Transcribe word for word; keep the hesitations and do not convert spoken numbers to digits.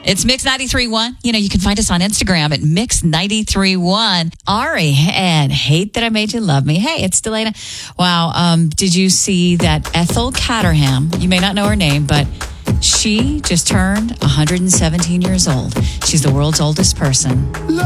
It's Mix ninety-three point one. You know, you can find us on Instagram at Mix ninety-three point one. Ari and Hate That I Made You Love Me. Hey, it's Delana. Wow. Um, did you see that Ethel Caterham? You may not know her name, but she just turned one hundred seventeen years old. She's the world's oldest person.